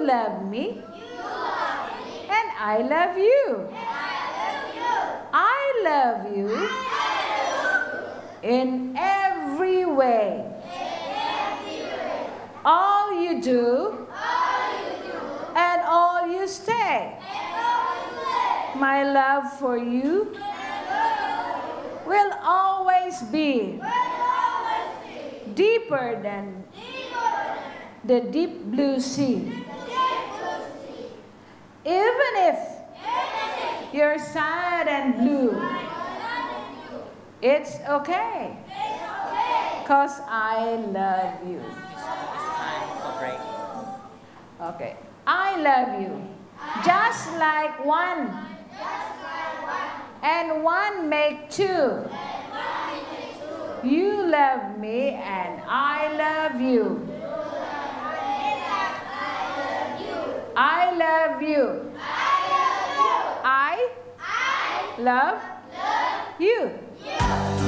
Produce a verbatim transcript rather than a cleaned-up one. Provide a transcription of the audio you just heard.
love me. And I love you. I love you in every way. All you do and all you say. My love for you will always be deeper than the deep blue sea. Even if you're sad and blue, it's okay, because I love you. It's time for break. Okay. I love you. Just like one. And one make two. You love me and I love you. I love you. I love you.